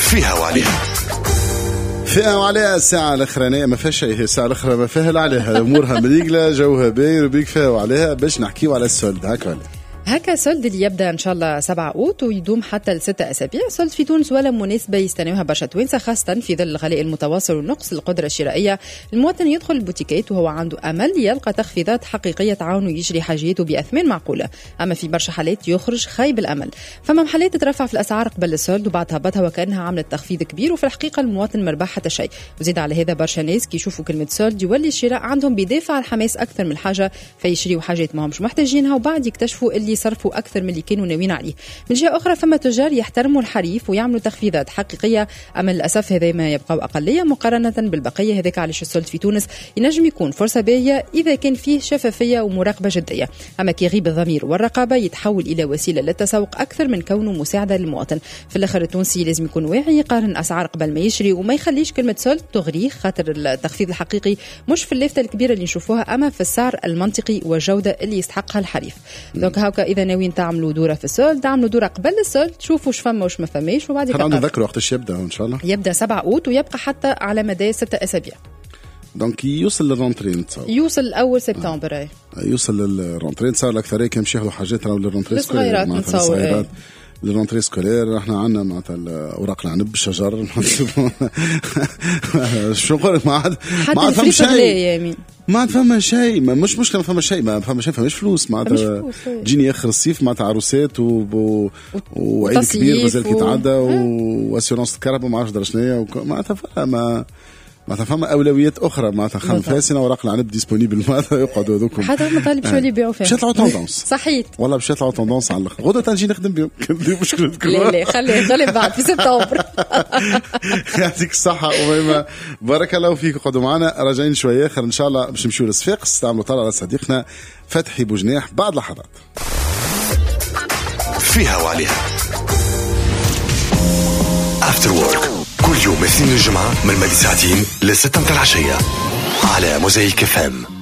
فيها وعليها الساعة الأخرانية ما فيها شيء. هي الساعة الأخرى ما فيها لا عليها، أمورها مريقلة، جوها باين وبيك فيها وعليها باش نحكيو على السولد. هكا سولد اللي يبدأ إن شاء الله 7 أوت ويدوم حتى ل6 أسابيع. سولد في تونس ولا مناسبة يستنوها برشا توانسة، خاصة في ظل الغلاء المتواصل ونقص القدرة الشرائية. المواطن يدخل البوتيكات وهو عنده أمل يلقى تخفيضات حقيقية تعاونه يشري حاجيته بأثمان معقولة، أما في برشا حالات يخرج خايب الأمل. فما محلات ترفع في الأسعار قبل السولد وبعد هبطها وكأنها عملت تخفيض كبير، وفي الحقيقة المواطن مربح حتى شيء. وزيد على هذا برشا ناس كي يشوفوا كلمة سولد يولي الشراء عندهم بدافع الحماس أكثر من الحاجة، فيشريوا حاجات ما همش محتاجينها وبعد يكتشفوا اللي صرفوا أكثر من اللي كانوا ناويين عليه. من جهة أخرى فما تجار يحترموا الحريف ويعملوا تخفيضات حقيقية، أما للأسف هذا ما يبقى أقلية مقارنة بالبقية. هذاك علاش السولد في تونس ينجم يكون فرصة باهية إذا كان فيه شفافية ومراقبة جدية، أما كي يغيب الضمير والرقابة يتحول إلى وسيلة للتسوق أكثر من كونه مساعدة للمواطن. في الآخر التونسي لازم يكون واعي، يقارن أسعار قبل ما يشري وما يخليش كلمة سولد تغريه، خاطر التخفيض الحقيقي مش في اللفتة الكبيرة اللي نشوفوها أما في السعر المنطقي والجودة اللي يستحقها الحريف. دونك هاكا إذا ناويين تعملوا دورة في السولد عملوا دورة قبل السولد، شوفوا واش فما واش ما فماش وبعد خلينا نذكروا وقتاش يبدأ إن شاء الله. يبدأ 7 أوت ويبقى حتى على مدى 6 أسابيع. دونك يوصل للرونتري نتصور. يوصل أول سبتمبر. يوصل للرونتري نتصور الأكثرية كم ياخذوا حاجات راهو للرونتري سكولير نتصور. للرونتري سكولير احنا عندنا معناتها اوراق العنب الشجر شو نقول ما فهم شيء ما فما شيء مش مشكله ما فما شيء فماش فلوس معناتها جيني اخر الصيف معناتها عروسات وعيد كبير مازال كيتعدى واسيورونس الكهرباء ما عرفش درا شنيا معناتها فما أولويات أخرى معناتها خنفاسنا وراق العنب ديسبونيبل معناتها يقعدوا هذوكم حتى ما طالب شو اللي يبيعوا فيها مشات العو توندونس صحيح والله مشات العو توندونس على الآخر غدا تنجي نخدم بهم كندير مشكلتكم لا خلي بعد في سبتمبر يعطيك الصحة وميمة بارك الله فيك. قعدوا معنا راجعين شوية آخر إن شاء الله باش نمشيو للصفاقس تعملوا طلع على صديقنا فتحي بوجناح بعد لحظات. فيها وعليها After Work كل يوم اثنين الجمعة من 2 ل 6 العشية على موزايك FM.